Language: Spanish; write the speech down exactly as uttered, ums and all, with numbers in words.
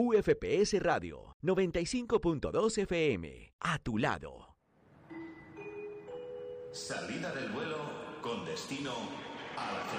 U F P S Radio noventa y cinco punto dos F M. A tu lado. Salida del vuelo con destino a la